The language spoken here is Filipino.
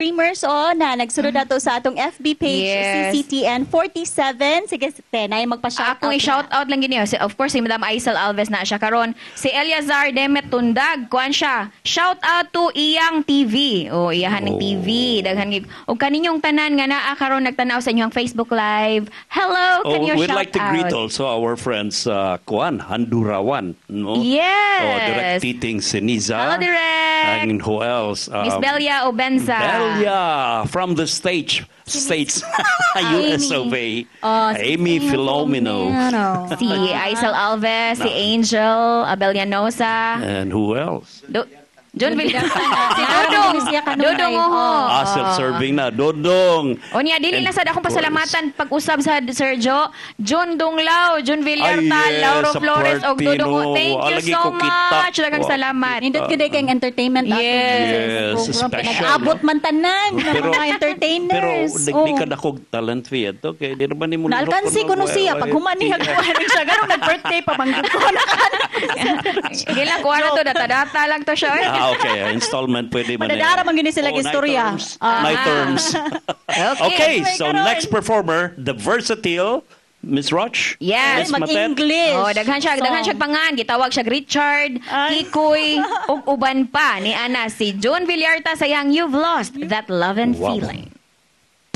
streamers na nagsunod na to sa atong FB page, Yes. CCTN 47. Sige, Tenay, magpa-shoutout. Akong i-shout out lang gini. Of course, si Madam Aisel Alves na siya karon. Si Eliazar Demet Tundag, kuan siya. Shout out to Iyang TV. Iyahan ng TV. Daghan gid. Og kaninyong tanan nga naa karon nagtanaw sa inyong Facebook Live. Hello, can you we'd shout like to out? greet also our friends, Kuan, Handurawan. No? Yes. Direct Titing Seniza. Hello, Direct. And who else? Miss Belia Obenza. Belia from the States, US of A. Amy Filomeno. Si Aisel Alves, si Angel Abellanosa. And who else? John Villarta. Si Dodong. Self-serving na. Dodong. O niya, dili lang sa akong pasalamatan pag-usab sa Sergio. John Donglao, John Villarta, Lauro Flores, o Dodong. Thank you so much. Daghang salamat. Nindot gid kay entertainment Yes, special. Nag-abot man tanan ng mga entertainers. Pero di ka dakog talent fee ito. Kaya di naman mo naalkansi ko no siya. Pag humani nagkuhanin siya. Ganun nag-birthday pa. Manggod ko na ka. Gilang kuha na to. Data-data lang to siya. Okay. Installment pwede man. Madadara man gini sila istorya. Night terms. Okay. Anyway, So karon. next performer, the versatile Miss Roch. Yes. Miss Matet. Mag-English. Daghan siya pangan. Gitawag siya Richard, Kikoy, ug uban pa ni Ana si John Villarta sayang You've Lost That Love and Wow. Feeling.